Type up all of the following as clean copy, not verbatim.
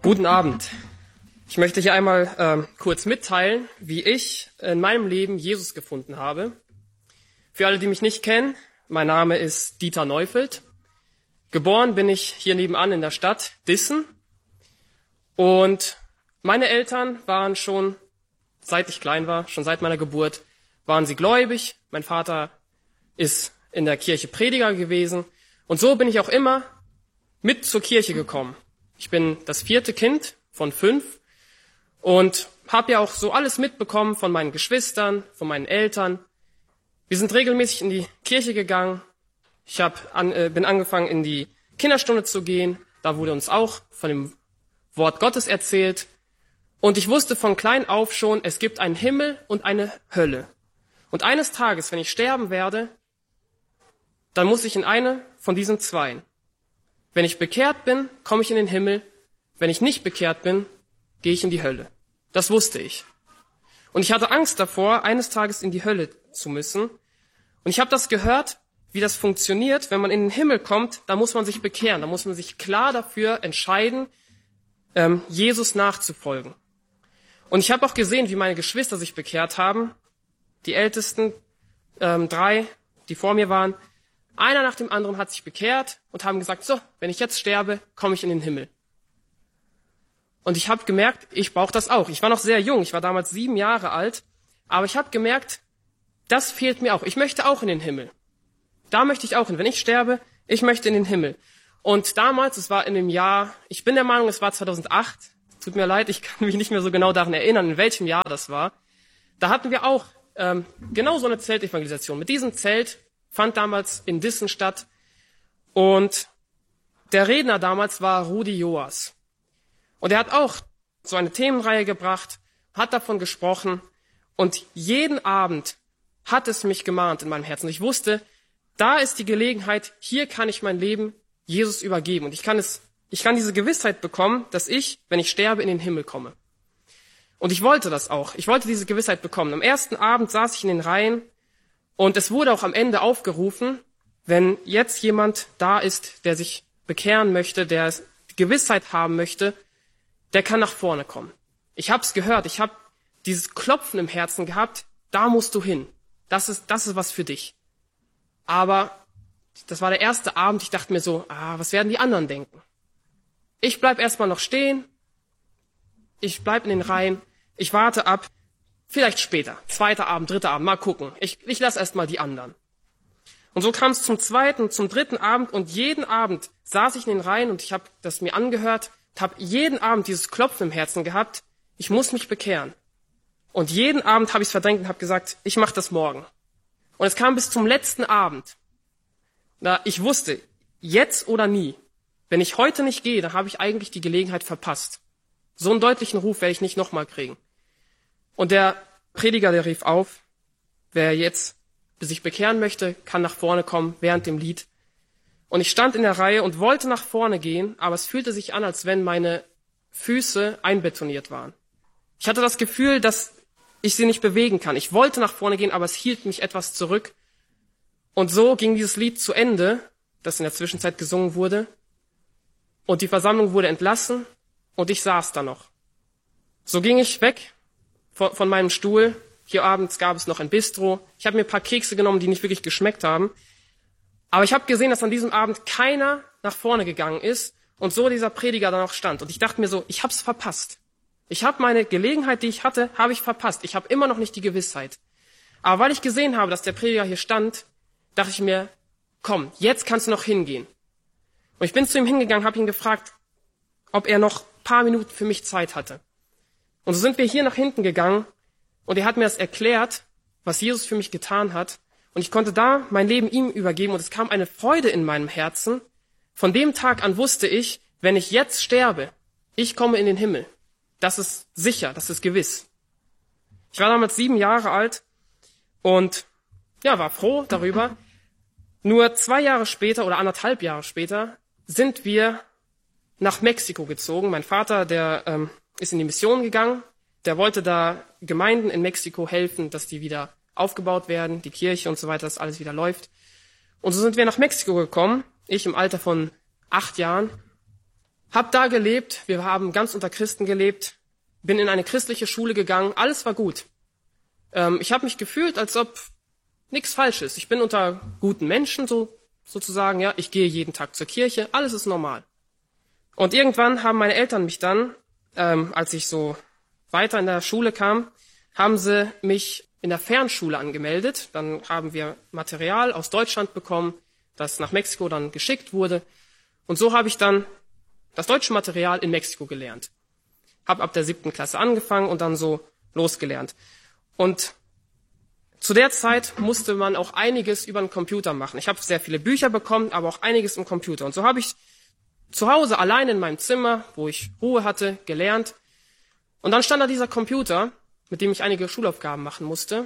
Guten Abend. Ich möchte hier einmal kurz mitteilen, wie ich in meinem Leben Jesus gefunden habe. Für alle, die mich nicht kennen, mein Name ist Dieter Neufeld. Geboren bin ich hier nebenan in der Stadt Dissen. Und meine Eltern waren schon, seit ich klein war, schon seit meiner Geburt, waren sie gläubig. Mein Vater ist in der Kirche Prediger gewesen. Und so bin ich auch immer mit zur Kirche gekommen. Ich bin das 4. Kind von 5 und habe ja auch so alles mitbekommen von meinen Geschwistern, von meinen Eltern. Wir sind regelmäßig in die Kirche gegangen. Ich bin angefangen, in die Kinderstunde zu gehen. Da wurde uns auch von dem Wort Gottes erzählt. Und ich wusste von klein auf schon, es gibt einen Himmel und eine Hölle. Und eines Tages, wenn ich sterben werde, dann muss ich in eine von diesen zweien. Wenn ich bekehrt bin, komme ich in den Himmel. Wenn ich nicht bekehrt bin, gehe ich in die Hölle. Das wusste ich. Und ich hatte Angst davor, eines Tages in die Hölle zu müssen. Und ich habe das gehört, wie das funktioniert. Wenn man in den Himmel kommt, da muss man sich bekehren. Da muss man sich klar dafür entscheiden, Jesus nachzufolgen. Und ich habe auch gesehen, wie meine Geschwister sich bekehrt haben. Die ältesten 3, die vor mir waren, einer nach dem anderen hat sich bekehrt und haben gesagt, so, wenn ich jetzt sterbe, komme ich in den Himmel. Und ich habe gemerkt, ich brauche das auch. Ich war noch sehr jung, ich war damals 7 Jahre alt, aber ich habe gemerkt, das fehlt mir auch. Ich möchte auch in den Himmel. Da möchte ich auch hin. Wenn ich sterbe, ich möchte in den Himmel. Und damals, es war in dem Jahr, ich bin der Meinung, es war 2008, tut mir leid, ich kann mich nicht mehr so genau daran erinnern, in welchem Jahr das war. Da hatten wir auch genau so eine Zeltevangelisation. Mit diesem Zelt fand damals in Dissen statt. Und der Redner damals war Rudi Joas. Und er hat auch so eine Themenreihe gebracht, hat davon gesprochen. Und jeden Abend hat es mich gemahnt in meinem Herzen. Ich wusste, da ist die Gelegenheit, hier kann ich mein Leben Jesus übergeben. Und ich kann diese Gewissheit bekommen, dass ich, wenn ich sterbe, in den Himmel komme. Und ich wollte das auch. Ich wollte diese Gewissheit bekommen. Am ersten Abend saß ich in den Reihen. Und es wurde auch am Ende aufgerufen, wenn jetzt jemand da ist, der sich bekehren möchte, der Gewissheit haben möchte, der kann nach vorne kommen. Ich habe es gehört, ich habe dieses Klopfen im Herzen gehabt, da musst du hin. Das ist was für dich. Aber das war der erste Abend, ich dachte mir so, was werden die anderen denken? Ich bleib erstmal noch stehen, ich bleib in den Reihen, ich warte ab. Vielleicht später, 2. Abend, 3. Abend, mal gucken. Ich lasse erst mal die anderen. Und so kam es zum 2., zum 3. Abend und jeden Abend saß ich in den Reihen und ich habe das mir angehört, habe jeden Abend dieses Klopfen im Herzen gehabt, ich muss mich bekehren. Und jeden Abend habe ich es verdrängt und habe gesagt, ich mache das morgen. Und es kam bis zum letzten Abend. Ich wusste, jetzt oder nie. Wenn ich heute nicht gehe, dann habe ich eigentlich die Gelegenheit verpasst. So einen deutlichen Ruf werde ich nicht nochmal kriegen. Und der Prediger, der rief auf, wer jetzt sich bekehren möchte, kann nach vorne kommen während dem Lied. Und ich stand in der Reihe und wollte nach vorne gehen, aber es fühlte sich an, als wenn meine Füße einbetoniert waren. Ich hatte das Gefühl, dass ich sie nicht bewegen kann. Ich wollte nach vorne gehen, aber es hielt mich etwas zurück. Und so ging dieses Lied zu Ende, das in der Zwischenzeit gesungen wurde. Und die Versammlung wurde entlassen und ich saß da noch. So ging ich weg von meinem Stuhl. Hier abends gab es noch ein Bistro. Ich habe mir ein paar Kekse genommen, die nicht wirklich geschmeckt haben. Aber ich habe gesehen, dass an diesem Abend keiner nach vorne gegangen ist und so dieser Prediger da noch stand. Und ich dachte mir so, ich habe es verpasst. Ich habe meine Gelegenheit, die ich hatte, habe ich verpasst. Ich habe immer noch nicht die Gewissheit. Aber weil ich gesehen habe, dass der Prediger hier stand, dachte ich mir, komm, jetzt kannst du noch hingehen. Und ich bin zu ihm hingegangen, habe ihn gefragt, ob er noch ein paar Minuten für mich Zeit hatte. Und so sind wir hier nach hinten gegangen und er hat mir das erklärt, was Jesus für mich getan hat. Und ich konnte da mein Leben ihm übergeben und es kam eine Freude in meinem Herzen. Von dem Tag an wusste ich, wenn ich jetzt sterbe, ich komme in den Himmel. Das ist sicher, das ist gewiss. Ich war damals 7 Jahre alt und war froh darüber. Nur 2 Jahre später oder 1,5 Jahre später sind wir nach Mexiko gezogen. Mein Vater, der ist in die Mission gegangen. Der wollte da Gemeinden in Mexiko helfen, dass die wieder aufgebaut werden, die Kirche und so weiter, dass alles wieder läuft. Und so sind wir nach Mexiko gekommen. Ich im Alter von 8 Jahren. Hab da gelebt, wir haben ganz unter Christen gelebt, bin in eine christliche Schule gegangen, alles war gut. Ich habe mich gefühlt, als ob nichts falsch ist. Ich bin unter guten Menschen sozusagen, ja. Ich gehe jeden Tag zur Kirche, alles ist normal. Und irgendwann haben meine Eltern mich dann, als ich so weiter in der Schule kam, haben sie mich in der Fernschule angemeldet. Dann haben wir Material aus Deutschland bekommen, das nach Mexiko dann geschickt wurde. Und so habe ich dann das deutsche Material in Mexiko gelernt. Habe ab der 7. Klasse angefangen und dann so losgelernt. Und zu der Zeit musste man auch einiges über den Computer machen. Ich habe sehr viele Bücher bekommen, aber auch einiges im Computer. Und so habe ich zu Hause allein in meinem Zimmer, wo ich Ruhe hatte, gelernt. Und dann stand da dieser Computer, mit dem ich einige Schulaufgaben machen musste.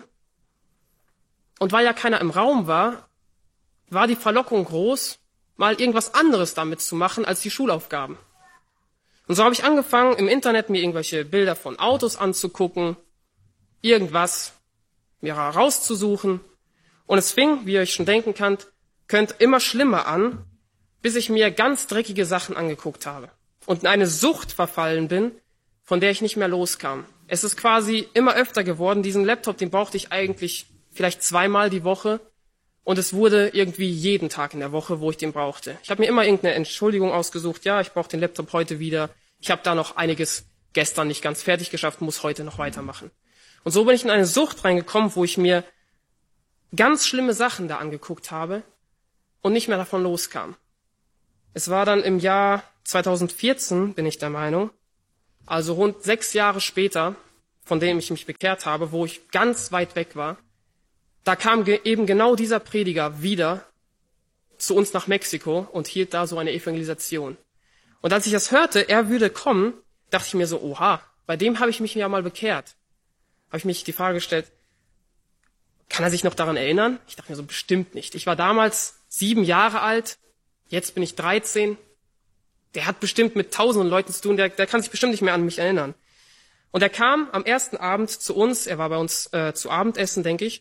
Und weil ja keiner im Raum war, war die Verlockung groß, mal irgendwas anderes damit zu machen als die Schulaufgaben. Und so habe ich angefangen, im Internet mir irgendwelche Bilder von Autos anzugucken, irgendwas mir herauszusuchen. Und es fing, wie ihr euch schon denken könnt, immer schlimmer an, bis ich mir ganz dreckige Sachen angeguckt habe und in eine Sucht verfallen bin, von der ich nicht mehr loskam. Es ist quasi immer öfter geworden. Diesen Laptop, den brauchte ich eigentlich vielleicht 2-mal die Woche. Und es wurde irgendwie jeden Tag in der Woche, wo ich den brauchte. Ich habe mir immer irgendeine Entschuldigung ausgesucht. Ja, ich brauche den Laptop heute wieder. Ich habe da noch einiges gestern nicht ganz fertig geschafft, muss heute noch weitermachen. Und so bin ich in eine Sucht reingekommen, wo ich mir ganz schlimme Sachen da angeguckt habe und nicht mehr davon loskam. Es war dann im Jahr 2014, bin ich der Meinung, also rund 6 Jahre später, von dem ich mich bekehrt habe, wo ich ganz weit weg war. Da kam eben genau dieser Prediger wieder zu uns nach Mexiko und hielt da so eine Evangelisation. Und als ich das hörte, er würde kommen, dachte ich mir so, oha, bei dem habe ich mich ja mal bekehrt. Habe ich mich die Frage gestellt, kann er sich noch daran erinnern? Ich dachte mir so, bestimmt nicht. Ich war damals 7 Jahre alt, jetzt bin ich 13. Der hat bestimmt mit tausenden Leuten zu tun, der kann sich bestimmt nicht mehr an mich erinnern. Und er kam am ersten Abend zu uns, er war bei uns zu Abendessen, denke ich.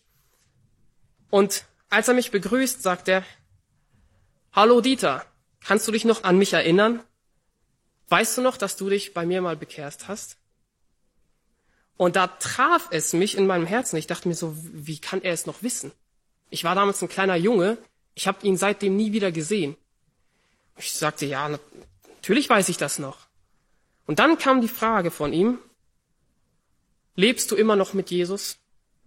Und als er mich begrüßt, sagt er, hallo Dieter, kannst du dich noch an mich erinnern? Weißt du noch, dass du dich bei mir mal bekehrt hast? Und da traf es mich in meinem Herzen. Ich dachte mir so, wie kann er es noch wissen? Ich war damals ein kleiner Junge, ich habe ihn seitdem nie wieder gesehen. Ich sagte, ja, natürlich weiß ich das noch. Und dann kam die Frage von ihm, lebst du immer noch mit Jesus?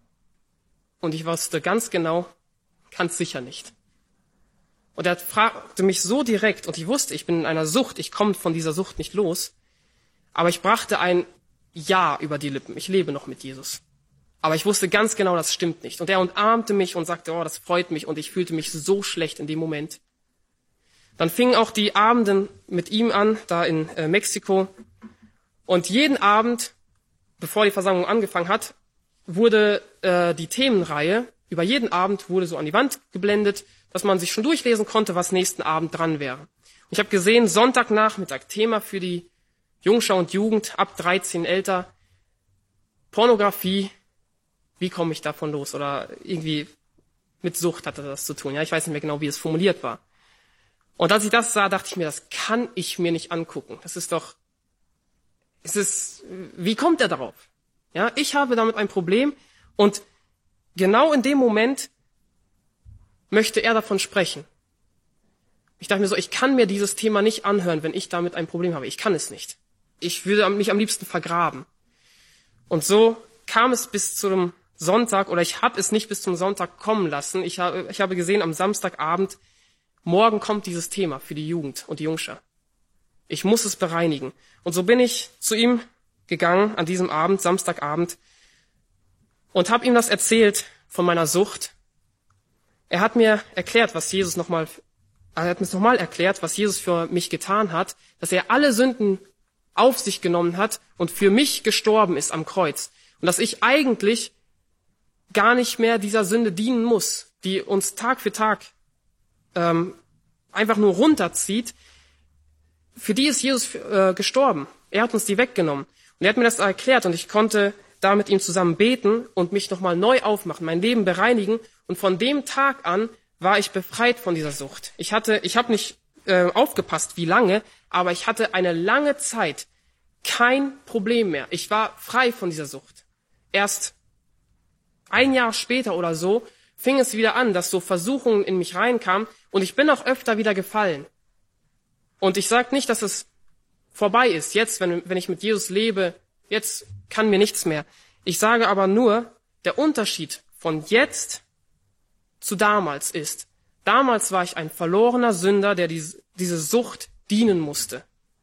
Und ich wusste ganz genau, ganz sicher nicht. Und er fragte mich so direkt, und ich wusste, ich bin in einer Sucht, ich komme von dieser Sucht nicht los, aber ich brachte ein Ja über die Lippen, ich lebe noch mit Jesus. Aber ich wusste ganz genau, das stimmt nicht. Und er umarmte mich und sagte, oh, das freut mich, und ich fühlte mich so schlecht in dem Moment. Dann fingen auch die Abenden mit ihm an, da in Mexiko. Und jeden Abend, bevor die Versammlung angefangen hat, wurde die Themenreihe, über jeden Abend wurde so an die Wand geblendet, dass man sich schon durchlesen konnte, was nächsten Abend dran wäre. Und ich habe gesehen, Sonntagnachmittag, Thema für die Jungschau und Jugend, ab 13 älter, Pornografie, wie komme ich davon los? Oder irgendwie mit Sucht hatte das zu tun. Ja, ich weiß nicht mehr genau, wie es formuliert war. Und als ich das sah, dachte ich mir, das kann ich mir nicht angucken. Wie kommt er darauf? Ja, ich habe damit ein Problem und genau in dem Moment möchte er davon sprechen. Ich dachte mir so, ich kann mir dieses Thema nicht anhören, wenn ich damit ein Problem habe. Ich kann es nicht. Ich würde mich am liebsten vergraben. Und so kam es bis zum Sonntag, oder ich habe es nicht bis zum Sonntag kommen lassen. Ich habe gesehen, am Samstagabend, morgen kommt dieses Thema für die Jugend und die Jungschar. Ich muss es bereinigen. Und so bin ich zu ihm gegangen an diesem Abend, Samstagabend, und habe ihm das erzählt von meiner Sucht. Er hat mir erklärt, was Jesus nochmal erklärt, was Jesus für mich getan hat, dass er alle Sünden auf sich genommen hat und für mich gestorben ist am Kreuz. Und dass ich eigentlich gar nicht mehr dieser Sünde dienen muss, die uns Tag für Tag einfach nur runterzieht. Für die ist Jesus gestorben. Er hat uns die weggenommen. Und er hat mir das erklärt und ich konnte da mit ihm zusammen beten und mich nochmal neu aufmachen, mein Leben bereinigen. Und von dem Tag an war ich befreit von dieser Sucht. Ich habe nicht aufgepasst, wie lange, aber ich hatte eine lange Zeit kein Problem mehr. Ich war frei von dieser Sucht. Erst ein Jahr später oder so fing es wieder an, dass so Versuchungen in mich reinkamen und ich bin auch öfter wieder gefallen. Und ich sage nicht, dass es vorbei ist. Jetzt, wenn ich mit Jesus lebe, jetzt kann mir nichts mehr. Ich sage aber nur, der Unterschied von jetzt zu damals ist, damals war ich ein verlorener Sünder, der diese Sucht dienen musste.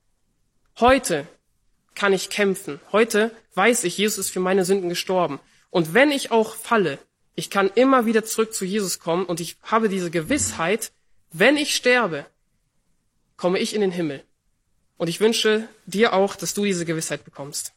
Heute kann ich kämpfen. Heute weiß ich, Jesus ist für meine Sünden gestorben. Und wenn ich auch falle, ich kann immer wieder zurück zu Jesus kommen und ich habe diese Gewissheit, wenn ich sterbe, komme ich in den Himmel. Und ich wünsche dir auch, dass du diese Gewissheit bekommst.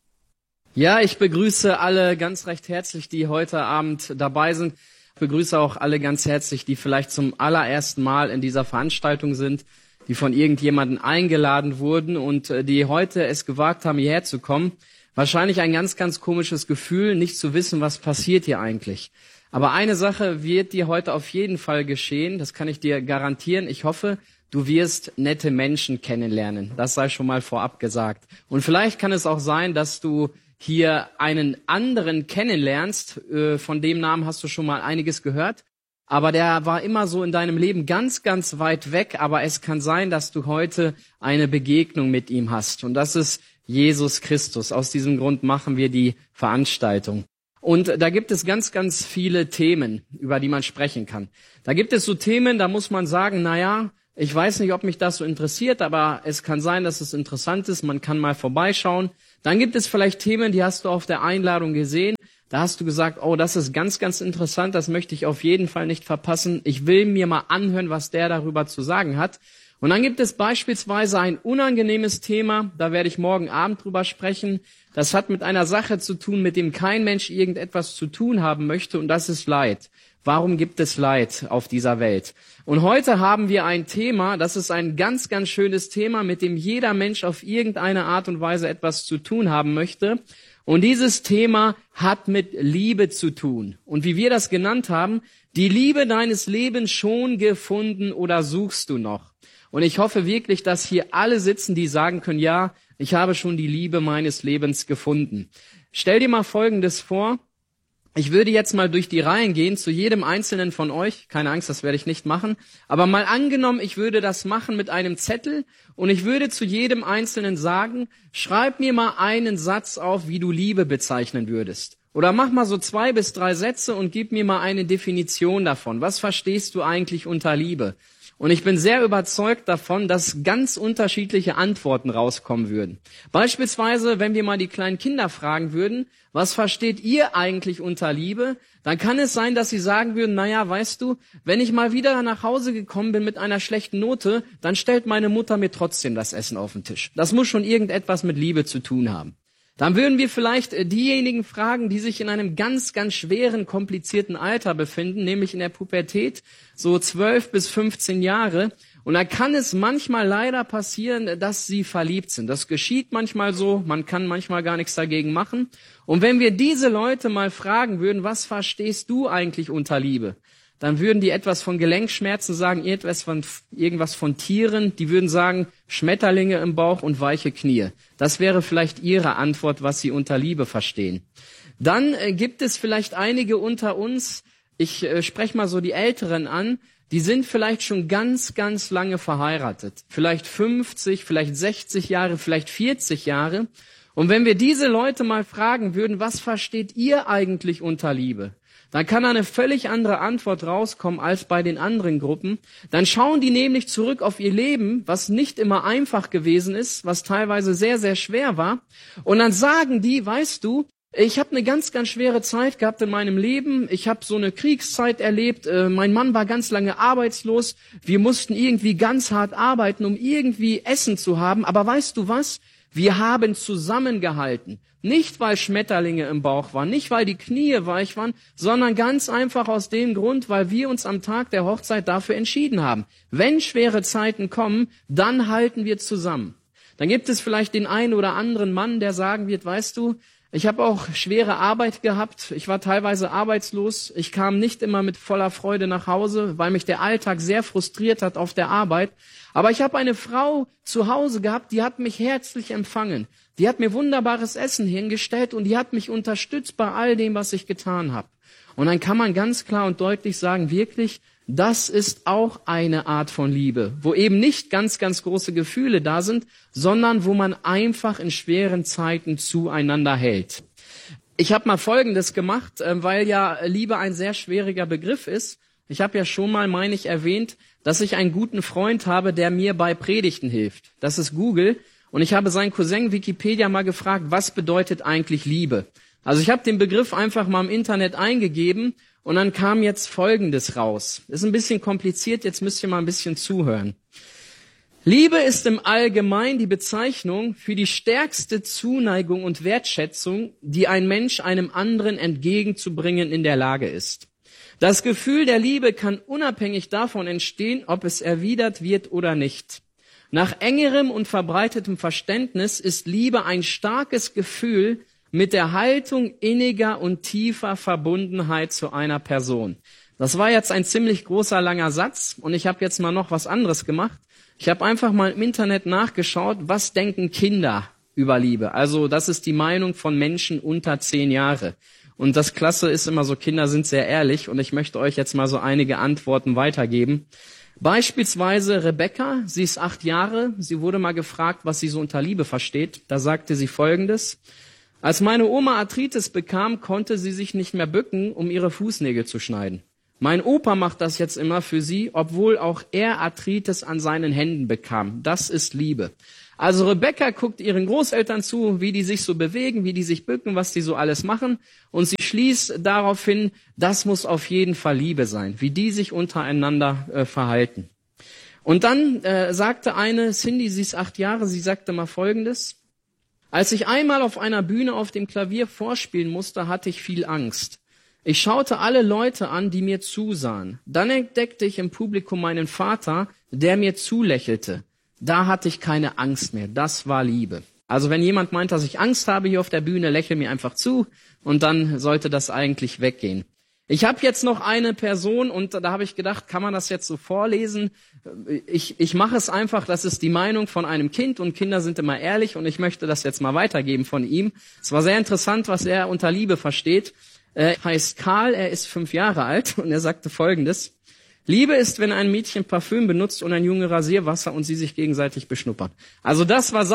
Ja, ich begrüße alle ganz recht herzlich, die heute Abend dabei sind. Ich begrüße auch alle ganz herzlich, die vielleicht zum allerersten Mal in dieser Veranstaltung sind, die von irgendjemandem eingeladen wurden und die heute es gewagt haben, hierher zu kommen. Wahrscheinlich ein ganz, ganz komisches Gefühl, nicht zu wissen, was passiert hier eigentlich. Aber eine Sache wird dir heute auf jeden Fall geschehen, das kann ich dir garantieren. Ich hoffe, du wirst nette Menschen kennenlernen. Das sei schon mal vorab gesagt. Und vielleicht kann es auch sein, dass du hier einen anderen kennenlernst. Von dem Namen hast du schon mal einiges gehört. Aber der war immer so in deinem Leben ganz, ganz weit weg. Aber es kann sein, dass du heute eine Begegnung mit ihm hast. Und das ist Jesus Christus. Aus diesem Grund machen wir die Veranstaltung. Und da gibt es ganz, ganz viele Themen, über die man sprechen kann. Da gibt es so Themen, da muss man sagen, naja, ich weiß nicht, ob mich das so interessiert, aber es kann sein, dass es interessant ist. Man kann mal vorbeischauen. Dann gibt es vielleicht Themen, die hast du auf der Einladung gesehen. Da hast du gesagt, oh, das ist ganz, ganz interessant. Das möchte ich auf jeden Fall nicht verpassen. Ich will mir mal anhören, was der darüber zu sagen hat. Und dann gibt es beispielsweise ein unangenehmes Thema. Da werde ich morgen Abend drüber sprechen. Das hat mit einer Sache zu tun, mit dem kein Mensch irgendetwas zu tun haben möchte. Und das ist Leid. Warum gibt es Leid auf dieser Welt? Und heute haben wir ein Thema, das ist ein ganz, ganz schönes Thema, mit dem jeder Mensch auf irgendeine Art und Weise etwas zu tun haben möchte. Und dieses Thema hat mit Liebe zu tun. Und wie wir das genannt haben, die Liebe deines Lebens schon gefunden oder suchst du noch? Und ich hoffe wirklich, dass hier alle sitzen, die sagen können, ja, ich habe schon die Liebe meines Lebens gefunden. Stell dir mal Folgendes vor. Ich würde jetzt mal durch die Reihen gehen, zu jedem Einzelnen von euch. Keine Angst, das werde ich nicht machen. Aber mal angenommen, ich würde das machen mit einem Zettel und ich würde zu jedem Einzelnen sagen, schreib mir mal einen Satz auf, wie du Liebe bezeichnen würdest. Oder mach mal so 2 bis 3 Sätze und gib mir mal eine Definition davon. Was verstehst du eigentlich unter Liebe? Und ich bin sehr überzeugt davon, dass ganz unterschiedliche Antworten rauskommen würden. Beispielsweise, wenn wir mal die kleinen Kinder fragen würden, was versteht ihr eigentlich unter Liebe? Dann kann es sein, dass sie sagen würden, naja, weißt du, wenn ich mal wieder nach Hause gekommen bin mit einer schlechten Note, dann stellt meine Mutter mir trotzdem das Essen auf den Tisch. Das muss schon irgendetwas mit Liebe zu tun haben. Dann würden wir vielleicht diejenigen fragen, die sich in einem ganz, ganz schweren, komplizierten Alter befinden, nämlich in der Pubertät, so 12 bis 15 Jahre. Und da kann es manchmal leider passieren, dass sie verliebt sind. Das geschieht manchmal so, man kann manchmal gar nichts dagegen machen. Und wenn wir diese Leute mal fragen würden, was verstehst du eigentlich unter Liebe? Dann würden die etwas von Gelenkschmerzen sagen, irgendwas von Tieren. Die würden sagen, Schmetterlinge im Bauch und weiche Knie. Das wäre vielleicht ihre Antwort, was sie unter Liebe verstehen. Dann gibt es vielleicht einige unter uns, ich spreche mal so die Älteren an, die sind vielleicht schon ganz, ganz lange verheiratet. Vielleicht 50, vielleicht 60 Jahre, vielleicht 40 Jahre. Und wenn wir diese Leute mal fragen würden, was versteht ihr eigentlich unter Liebe? Dann kann eine völlig andere Antwort rauskommen als bei den anderen Gruppen. Dann schauen die nämlich zurück auf ihr Leben, was nicht immer einfach gewesen ist, was teilweise sehr, sehr schwer war. Und dann sagen die, weißt du, ich habe eine ganz, ganz schwere Zeit gehabt in meinem Leben. Ich habe so eine Kriegszeit erlebt. Mein Mann war ganz lange arbeitslos. Wir mussten irgendwie ganz hart arbeiten, um irgendwie Essen zu haben. Aber weißt du was? Wir haben zusammengehalten. Nicht, weil Schmetterlinge im Bauch waren, nicht, weil die Knie weich waren, sondern ganz einfach aus dem Grund, weil wir uns am Tag der Hochzeit dafür entschieden haben. Wenn schwere Zeiten kommen, dann halten wir zusammen. Dann gibt es vielleicht den einen oder anderen Mann, der sagen wird, weißt du, Ich habe auch schwere Arbeit gehabt. Ich war teilweise arbeitslos. Ich kam nicht immer mit voller Freude nach Hause, weil mich der Alltag sehr frustriert hat auf der Arbeit. Aber ich habe eine Frau zu Hause gehabt, die hat mich herzlich empfangen. Die hat mir wunderbares Essen hingestellt und die hat mich unterstützt bei all dem, was ich getan habe. Und dann kann man ganz klar und deutlich sagen, wirklich, das ist auch eine Art von Liebe, wo eben nicht ganz, ganz große Gefühle da sind, sondern wo man einfach in schweren Zeiten zueinander hält. Ich habe mal Folgendes gemacht, weil ja Liebe ein sehr schwieriger Begriff ist. Ich habe ja schon mal, meine ich, erwähnt, dass ich einen guten Freund habe, der mir bei Predigten hilft. Das ist Google. Und ich habe seinen Cousin Wikipedia mal gefragt, was bedeutet eigentlich Liebe? Also ich habe den Begriff einfach mal im Internet eingegeben und dann kam jetzt Folgendes raus. Ist ein bisschen kompliziert, jetzt müsst ihr mal ein bisschen zuhören. Liebe ist im Allgemeinen die Bezeichnung für die stärkste Zuneigung und Wertschätzung, die ein Mensch einem anderen entgegenzubringen in der Lage ist. Das Gefühl der Liebe kann unabhängig davon entstehen, ob es erwidert wird oder nicht. Nach engerem und verbreitetem Verständnis ist Liebe ein starkes Gefühl mit der Haltung inniger und tiefer Verbundenheit zu einer Person. Das war jetzt ein ziemlich großer, langer Satz und ich habe jetzt mal noch was anderes gemacht. Ich habe einfach mal im Internet nachgeschaut, was denken Kinder über Liebe. Also das ist die Meinung von Menschen unter 10 Jahre. Und das Klasse ist immer so, Kinder sind sehr ehrlich und ich möchte euch jetzt mal so einige Antworten weitergeben. Beispielsweise Rebecca, sie ist 8 Jahre, sie wurde mal gefragt, was sie so unter Liebe versteht. Da sagte sie Folgendes: Als meine Oma Arthritis bekam, konnte sie sich nicht mehr bücken, um ihre Fußnägel zu schneiden. Mein Opa macht das jetzt immer für sie, obwohl auch er Arthritis an seinen Händen bekam. Das ist Liebe. Also Rebecca guckt ihren Großeltern zu, wie die sich so bewegen, wie die sich bücken, was die so alles machen. Und sie schließt darauf hin, das muss auf jeden Fall Liebe sein, wie die sich untereinander verhalten. Und dann sagte eine, Cindy, sie ist 8 Jahre, sie sagte mal Folgendes: Als ich einmal auf einer Bühne auf dem Klavier vorspielen musste, hatte ich viel Angst. Ich schaute alle Leute an, die mir zusahen. Dann entdeckte ich im Publikum meinen Vater, der mir zulächelte. Da hatte ich keine Angst mehr. Das war Liebe. Also wenn jemand meint, dass ich Angst habe hier auf der Bühne, lächel mir einfach zu und dann sollte das eigentlich weggehen. Ich habe jetzt noch eine Person und da habe ich gedacht, kann man das jetzt so vorlesen? Ich mache es einfach, das ist die Meinung von einem Kind und Kinder sind immer ehrlich und ich möchte das jetzt mal weitergeben von ihm. Es war sehr interessant, was er unter Liebe versteht. Er heißt Karl, er ist 5 Jahre alt und er sagte Folgendes: Liebe ist, wenn ein Mädchen Parfüm benutzt und ein Junge Rasierwasser und sie sich gegenseitig beschnuppern. Also das war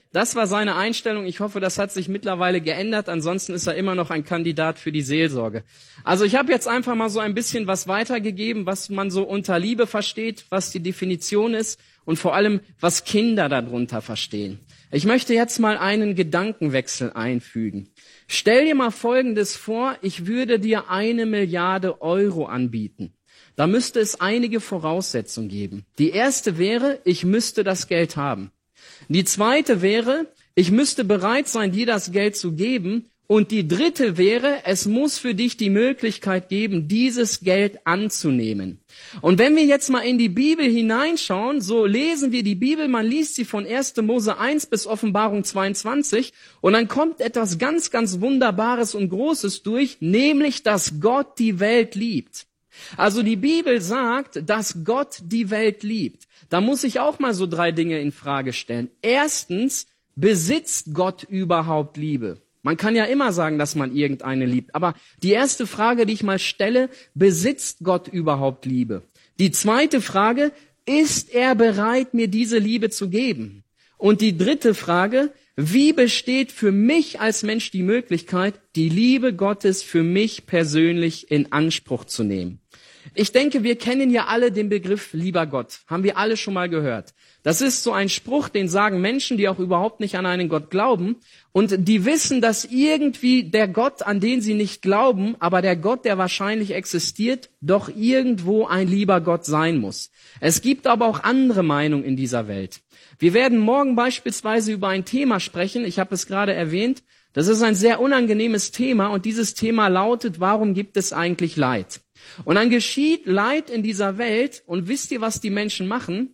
seine Einstellung. Ich hoffe, das hat sich mittlerweile geändert. Ansonsten ist er immer noch ein Kandidat für die Seelsorge. Also ich habe jetzt einfach mal so ein bisschen was weitergegeben, was man so unter Liebe versteht, was die Definition ist und vor allem, was Kinder darunter verstehen. Ich möchte jetzt mal einen Gedankenwechsel einfügen. Stell dir mal Folgendes vor: Ich würde dir 1 Milliarde Euro anbieten. Da müsste es einige Voraussetzungen geben. Die erste wäre, ich müsste das Geld haben. Die zweite wäre, ich müsste bereit sein, dir das Geld zu geben. Und die dritte wäre, es muss für dich die Möglichkeit geben, dieses Geld anzunehmen. Und wenn wir jetzt mal in die Bibel hineinschauen, so lesen wir die Bibel, man liest sie von 1. Mose 1 bis Offenbarung 22 und dann kommt etwas ganz, ganz Wunderbares und Großes durch, nämlich, dass Gott die Welt liebt. Also die Bibel sagt, dass Gott die Welt liebt. Da muss ich auch mal so 3 Dinge in Frage stellen. Erstens, besitzt Gott überhaupt Liebe? Man kann ja immer sagen, dass man irgendeine liebt. Aber die erste Frage, die ich mal stelle: Besitzt Gott überhaupt Liebe? Die zweite Frage: Ist er bereit, mir diese Liebe zu geben? Und die dritte Frage: Wie besteht für mich als Mensch die Möglichkeit, die Liebe Gottes für mich persönlich in Anspruch zu nehmen? Ich denke, wir kennen ja alle den Begriff lieber Gott. Haben wir alle schon mal gehört. Das ist so ein Spruch, den sagen Menschen, die auch überhaupt nicht an einen Gott glauben. Und die wissen, dass irgendwie der Gott, an den sie nicht glauben, aber der Gott, der wahrscheinlich existiert, doch irgendwo ein lieber Gott sein muss. Es gibt aber auch andere Meinungen in dieser Welt. Wir werden morgen beispielsweise über ein Thema sprechen. Ich habe es gerade erwähnt. Das ist ein sehr unangenehmes Thema und dieses Thema lautet: Warum gibt es eigentlich Leid? Und dann geschieht Leid in dieser Welt und wisst ihr, was die Menschen machen?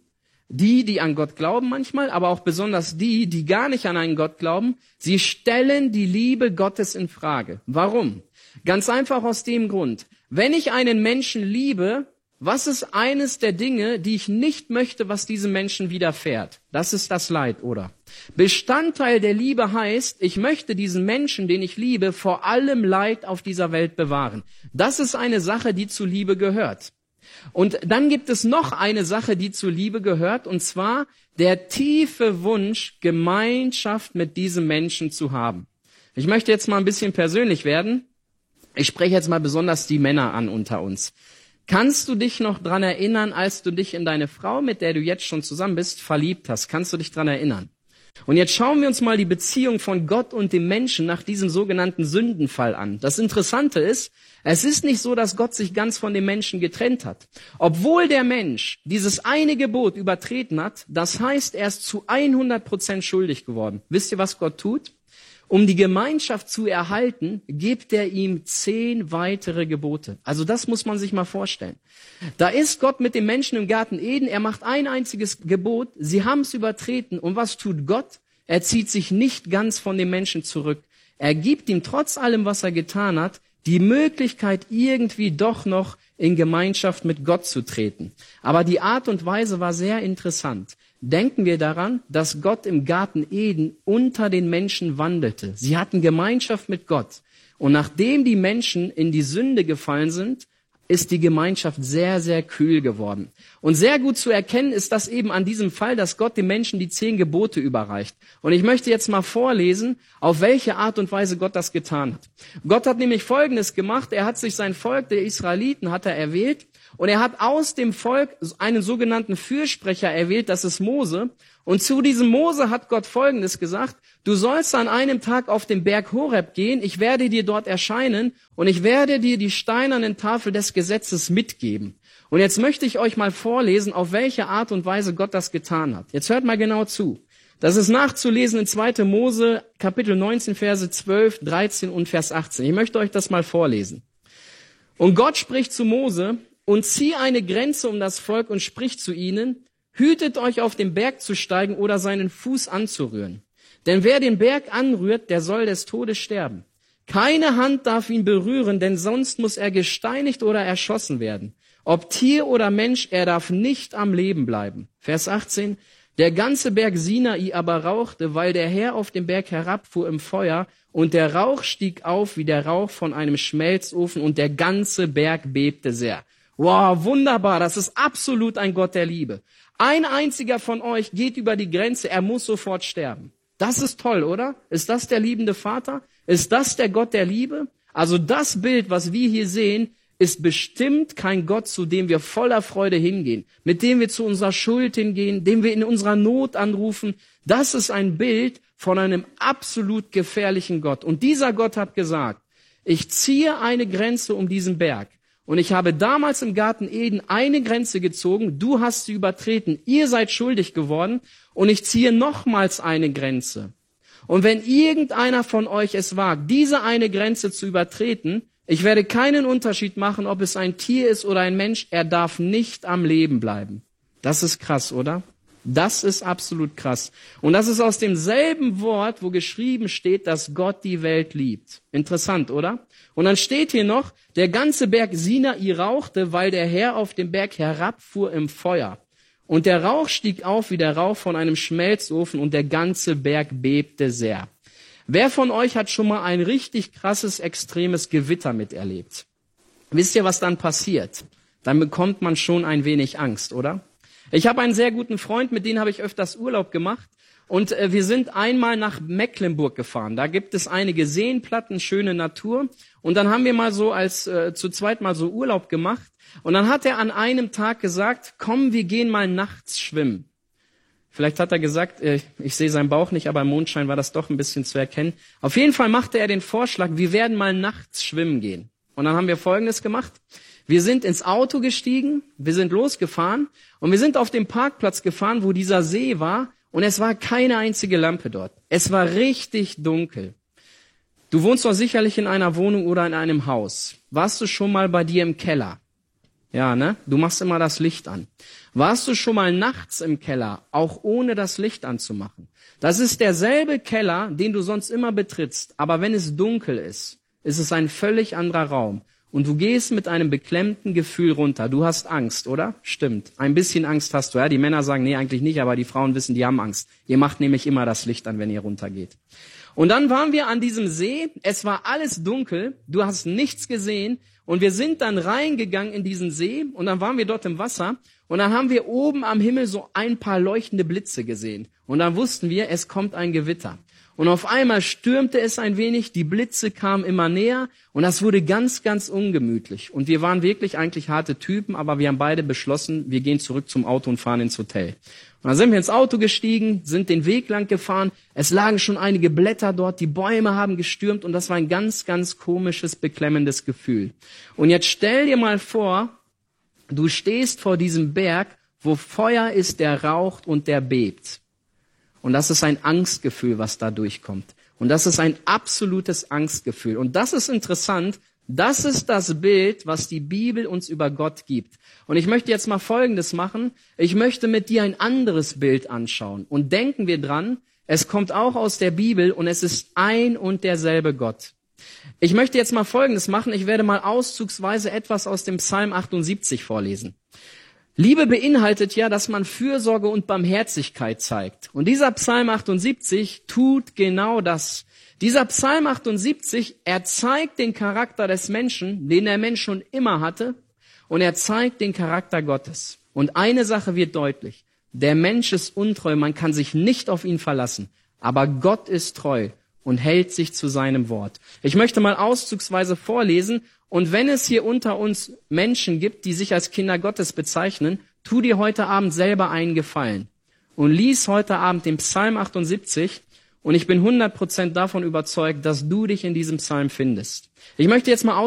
die an Gott glauben manchmal, aber auch besonders die gar nicht an einen Gott glauben, sie stellen die Liebe Gottes in Frage. Warum? Ganz einfach aus dem Grund. Wenn ich einen Menschen liebe, was ist eines der Dinge, die ich nicht möchte, was diesem Menschen widerfährt? Das ist das Leid, oder? Bestandteil der Liebe heißt, ich möchte diesen Menschen, den ich liebe, vor allem Leid auf dieser Welt bewahren. Das ist eine Sache, die zur Liebe gehört. Und dann gibt es noch eine Sache, die zur Liebe gehört, und zwar der tiefe Wunsch, Gemeinschaft mit diesem Menschen zu haben. Ich möchte jetzt mal ein bisschen persönlich werden. Ich spreche jetzt mal besonders die Männer an unter uns. Kannst du dich noch dran erinnern, als du dich in deine Frau, mit der du jetzt schon zusammen bist, verliebt hast? Kannst du dich dran erinnern? Und jetzt schauen wir uns mal die Beziehung von Gott und dem Menschen nach diesem sogenannten Sündenfall an. Das Interessante ist, es ist nicht so, dass Gott sich ganz von dem Menschen getrennt hat. Obwohl der Mensch dieses eine Gebot übertreten hat, das heißt, er ist zu 100% schuldig geworden. Wisst ihr, was Gott tut? Um die Gemeinschaft zu erhalten, gibt er ihm 10 weitere Gebote. Also das muss man sich mal vorstellen. Da ist Gott mit dem Menschen im Garten Eden, er macht ein einziges Gebot, sie haben es übertreten. Und was tut Gott? Er zieht sich nicht ganz von dem Menschen zurück. Er gibt ihm trotz allem, was er getan hat, die Möglichkeit, irgendwie doch noch in Gemeinschaft mit Gott zu treten. Aber die Art und Weise war sehr interessant. Denken wir daran, dass Gott im Garten Eden unter den Menschen wandelte. Sie hatten Gemeinschaft mit Gott. Und nachdem die Menschen in die Sünde gefallen sind, ist die Gemeinschaft sehr, sehr kühl geworden. Und sehr gut zu erkennen ist das eben an diesem Fall, dass Gott den Menschen die 10 Gebote überreicht. Und ich möchte jetzt mal vorlesen, auf welche Art und Weise Gott das getan hat. Gott hat nämlich Folgendes gemacht. Er hat sich sein Volk, der Israeliten, hat er erwählt. Und er hat aus dem Volk einen sogenannten Fürsprecher erwählt, das ist Mose. Und zu diesem Mose hat Gott Folgendes gesagt: Du sollst an einem Tag auf den Berg Horeb gehen, ich werde dir dort erscheinen und ich werde dir die steinernen Tafel des Gesetzes mitgeben. Und jetzt möchte ich euch mal vorlesen, auf welche Art und Weise Gott das getan hat. Jetzt hört mal genau zu. Das ist nachzulesen in 2. Mose, Kapitel 19, Verse 12, 13 und Vers 18. Ich möchte euch das mal vorlesen. Und Gott spricht zu Mose: Und zieh eine Grenze um das Volk und sprich zu ihnen: Hütet euch, auf den Berg zu steigen oder seinen Fuß anzurühren. Denn wer den Berg anrührt, der soll des Todes sterben. Keine Hand darf ihn berühren, denn sonst muss er gesteinigt oder erschossen werden. Ob Tier oder Mensch, er darf nicht am Leben bleiben. Vers 18. Der ganze Berg Sinai aber rauchte, weil der Herr auf den Berg herabfuhr im Feuer, und der Rauch stieg auf wie der Rauch von einem Schmelzofen, und der ganze Berg bebte sehr. Wow, wunderbar, das ist absolut ein Gott der Liebe. Ein einziger von euch geht über die Grenze, er muss sofort sterben. Das ist toll, oder? Ist das der liebende Vater? Ist das der Gott der Liebe? Also das Bild, was wir hier sehen, ist bestimmt kein Gott, zu dem wir voller Freude hingehen, mit dem wir zu unserer Schuld hingehen, dem wir in unserer Not anrufen. Das ist ein Bild von einem absolut gefährlichen Gott. Und dieser Gott hat gesagt: Ich ziehe eine Grenze um diesen Berg. Und ich habe damals im Garten Eden eine Grenze gezogen, du hast sie übertreten, ihr seid schuldig geworden, und ich ziehe nochmals eine Grenze. Und wenn irgendeiner von euch es wagt, diese eine Grenze zu übertreten, ich werde keinen Unterschied machen, ob es ein Tier ist oder ein Mensch, er darf nicht am Leben bleiben. Das ist krass, oder? Das ist absolut krass. Und das ist aus demselben Wort, wo geschrieben steht, dass Gott die Welt liebt. Interessant, oder? Und dann steht hier noch: Der ganze Berg Sinai rauchte, weil der Herr auf den Berg herabfuhr im Feuer. Und der Rauch stieg auf wie der Rauch von einem Schmelzofen, und der ganze Berg bebte sehr. Wer von euch hat schon mal ein richtig krasses, extremes Gewitter miterlebt? Wisst ihr, was dann passiert? Dann bekommt man schon ein wenig Angst, oder? Ich habe einen sehr guten Freund, mit dem habe ich öfters Urlaub gemacht. Und wir sind einmal nach Mecklenburg gefahren. Da gibt es einige Seenplatten, schöne Natur. Und dann haben wir mal so zu zweit mal so Urlaub gemacht. Und dann hat er an einem Tag gesagt: Komm, wir gehen mal nachts schwimmen. Vielleicht hat er gesagt, ich sehe seinen Bauch nicht, aber im Mondschein war das doch ein bisschen zu erkennen. Auf jeden Fall machte er den Vorschlag, wir werden mal nachts schwimmen gehen. Und dann haben wir Folgendes gemacht. Wir sind ins Auto gestiegen, wir sind losgefahren und wir sind auf dem Parkplatz gefahren, wo dieser See war, und es war keine einzige Lampe dort. Es war richtig dunkel. Du wohnst doch sicherlich in einer Wohnung oder in einem Haus. Warst du schon mal bei dir im Keller? Ja, ne? Du machst immer das Licht an. Warst du schon mal nachts im Keller, auch ohne das Licht anzumachen? Das ist derselbe Keller, den du sonst immer betrittst, aber wenn es dunkel ist es ein völlig anderer Raum. Und du gehst mit einem beklemmten Gefühl runter. Du hast Angst, oder? Stimmt. Ein bisschen Angst hast du, ja? Die Männer sagen, nee, eigentlich nicht, aber die Frauen wissen, die haben Angst. Ihr macht nämlich immer das Licht an, wenn ihr runtergeht. Und dann waren wir an diesem See. Es war alles dunkel. Du hast nichts gesehen. Und wir sind dann reingegangen in diesen See. Und dann waren wir dort im Wasser. Und dann haben wir oben am Himmel so ein paar leuchtende Blitze gesehen. Und dann wussten wir, es kommt ein Gewitter. Und auf einmal stürmte es ein wenig, die Blitze kamen immer näher und das wurde ganz, ganz ungemütlich. Und wir waren wirklich eigentlich harte Typen, aber wir haben beide beschlossen, wir gehen zurück zum Auto und fahren ins Hotel. Und dann sind wir ins Auto gestiegen, sind den Weg lang gefahren, es lagen schon einige Blätter dort, die Bäume haben gestürmt und das war ein ganz, ganz komisches, beklemmendes Gefühl. Und jetzt stell dir mal vor, du stehst vor diesem Berg, wo Feuer ist, der raucht und der bebt. Und das ist ein Angstgefühl, was da durchkommt. Und das ist ein absolutes Angstgefühl. Und das ist interessant. Das ist das Bild, was die Bibel uns über Gott gibt. Und ich möchte jetzt mal Folgendes machen. Ich möchte mit dir ein anderes Bild anschauen. Und denken wir dran, es kommt auch aus der Bibel und es ist ein und derselbe Gott. Ich möchte jetzt mal Folgendes machen. Ich werde mal auszugsweise etwas aus dem Psalm 78 vorlesen. Liebe beinhaltet ja, dass man Fürsorge und Barmherzigkeit zeigt. Und dieser Psalm 78 tut genau das. Dieser Psalm 78, er zeigt den Charakter des Menschen, den der Mensch schon immer hatte, und er zeigt den Charakter Gottes. Und eine Sache wird deutlich. Der Mensch ist untreu, man kann sich nicht auf ihn verlassen. Aber Gott ist treu und hält sich zu seinem Wort. Ich möchte mal auszugsweise vorlesen. Und wenn es hier unter uns Menschen gibt, die sich als Kinder Gottes bezeichnen, tu dir heute Abend selber einen Gefallen und lies heute Abend den Psalm 78 und ich bin 100% davon überzeugt, dass du dich in diesem Psalm findest. Ich möchte jetzt mal